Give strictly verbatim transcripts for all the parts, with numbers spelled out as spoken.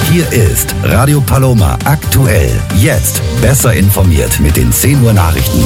Hier ist Radio Paloma aktuell. Jetzt besser informiert mit den zehn Uhr Nachrichten.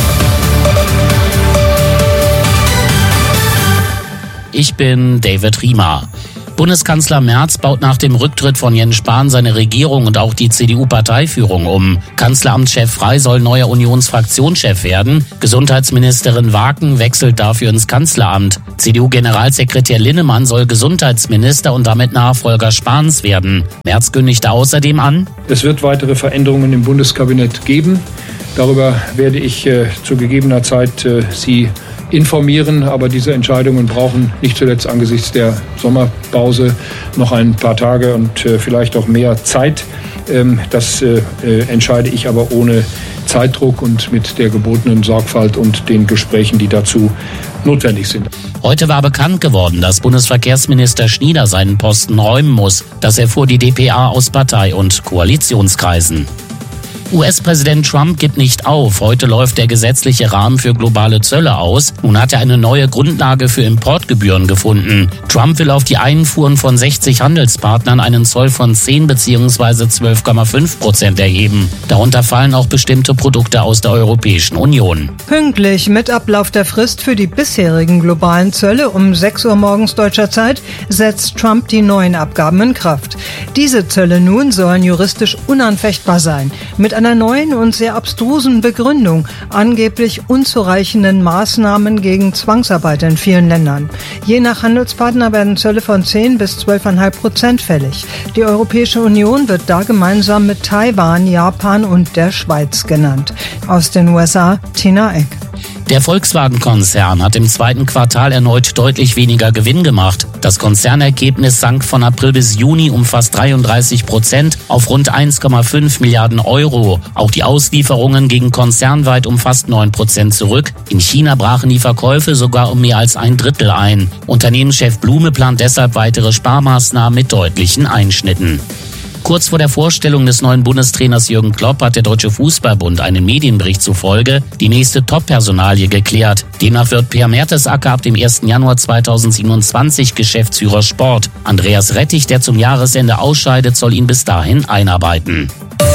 Ich bin David Riemer. Bundeskanzler Merz baut nach dem Rücktritt von Jens Spahn seine Regierung und auch die C D U-Parteiführung um. Kanzleramtschef Frey soll neuer Unionsfraktionschef werden. Gesundheitsministerin Waken wechselt dafür ins Kanzleramt. C D U-Generalsekretär Linnemann soll Gesundheitsminister und damit Nachfolger Spahns werden. Merz kündigte außerdem an: Es wird weitere Veränderungen im Bundeskabinett geben. Darüber werde ich äh, zu gegebener Zeit äh, Sie informieren, aber diese Entscheidungen brauchen nicht zuletzt angesichts der Sommerpause noch ein paar Tage und äh, vielleicht auch mehr Zeit. Ähm, das äh, äh, entscheide ich aber ohne Zeitdruck und mit der gebotenen Sorgfalt und den Gesprächen, die dazu notwendig sind. Heute war bekannt geworden, dass Bundesverkehrsminister Schnieder seinen Posten räumen muss. Das erfuhr die D P A aus Partei- und Koalitionskreisen. U S-Präsident Trump gibt nicht auf. Heute läuft der gesetzliche Rahmen für globale Zölle aus. Nun hat er eine neue Grundlage für Importgebühren gefunden. Trump will auf die Einfuhren von sechzig Handelspartnern einen Zoll von zehn bzw. zwölf Komma fünf Prozent erheben. Darunter fallen auch bestimmte Produkte aus der Europäischen Union. Pünktlich mit Ablauf der Frist für die bisherigen globalen Zölle um sechs Uhr morgens deutscher Zeit setzt Trump die neuen Abgaben in Kraft. Diese Zölle nun sollen juristisch unanfechtbar sein. Mit einer neuen und sehr abstrusen Begründung, angeblich unzureichenden Maßnahmen gegen Zwangsarbeit in vielen Ländern. Je nach Handelspartner werden Zölle von zehn bis zwölf Komma fünf Prozent fällig. Die Europäische Union wird da gemeinsam mit Taiwan, Japan und der Schweiz genannt. Aus den U S A, Tina Eck. Der Volkswagen-Konzern hat im zweiten Quartal erneut deutlich weniger Gewinn gemacht. Das Konzernergebnis sank von April bis Juni um fast dreiunddreißig Prozent auf rund eins Komma fünf Milliarden Euro. Auch die Auslieferungen gingen konzernweit um fast neun Prozent zurück. In China brachen die Verkäufe sogar um mehr als ein Drittel ein. Unternehmenschef Blume plant deshalb weitere Sparmaßnahmen mit deutlichen Einschnitten. Kurz vor der Vorstellung des neuen Bundestrainers Jürgen Klopp hat der Deutsche Fußballbund einen Medienbericht zufolge die nächste Top-Personalie geklärt. Demnach wird Per Mertesacker ab dem ersten Januar zweitausendsiebenundzwanzig Geschäftsführer Sport. Andreas Rettich, der zum Jahresende ausscheidet, soll ihn bis dahin einarbeiten.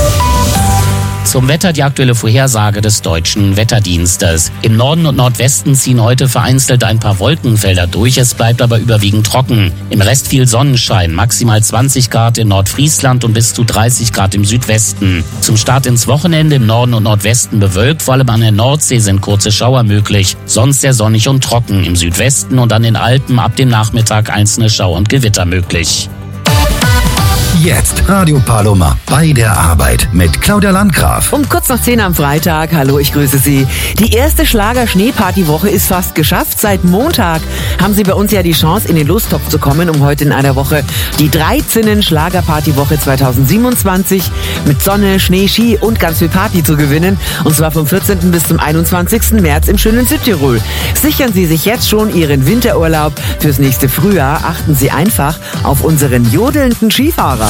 Zum Wetter die aktuelle Vorhersage des Deutschen Wetterdienstes. Im Norden und Nordwesten ziehen heute vereinzelt ein paar Wolkenfelder durch, es bleibt aber überwiegend trocken. Im Rest viel Sonnenschein, maximal zwanzig Grad in Nordfriesland und bis zu dreißig Grad im Südwesten. Zum Start ins Wochenende im Norden und Nordwesten bewölkt, vor allem an der Nordsee sind kurze Schauer möglich. Sonst sehr sonnig und trocken, im Südwesten und an den Alpen ab dem Nachmittag einzelne Schauer und Gewitter möglich. Jetzt Radio Paloma bei der Arbeit mit Claudia Landgraf. Um kurz nach zehn am Freitag. Hallo, ich grüße Sie. Die erste Schlager-Schneeparty-Woche ist fast geschafft. Seit Montag haben Sie bei uns ja die Chance, in den Lostopf zu kommen, um heute in einer Woche die dreizehnten Schlager-Party-Woche zweitausendsiebenundzwanzig mit Sonne, Schnee, Ski und ganz viel Party zu gewinnen. Und zwar vom vierzehnten bis zum einundzwanzigsten März im schönen Südtirol. Sichern Sie sich jetzt schon Ihren Winterurlaub fürs nächste Frühjahr. Achten Sie einfach auf unseren jodelnden Skifahrer.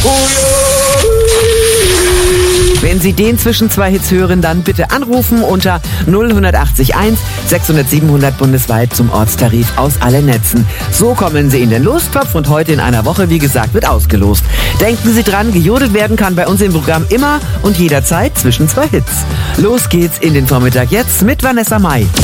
Wenn Sie den zwischen zwei Hits hören, dann bitte anrufen unter null acht eins sechshundert siebenhundert bundesweit zum Ortstarif aus allen Netzen. So kommen Sie in den Lostopf und heute in einer Woche, wie gesagt, wird ausgelost. Denken Sie dran, gejodelt werden kann bei uns im Programm immer und jederzeit zwischen zwei Hits. Los geht's in den Vormittag jetzt mit Vanessa Mai.